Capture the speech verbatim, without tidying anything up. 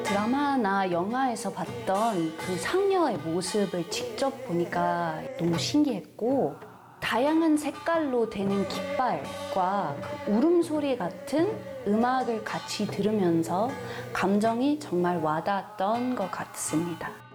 드라마나 영화에서 봤던 그 상녀의 모습을 직접 보니까 너무 신기했고, 다양한 색깔로 되는 깃발과 그 울음소리 같은 음악을 같이 들으면서 감정이 정말 와닿았던 것 같습니다.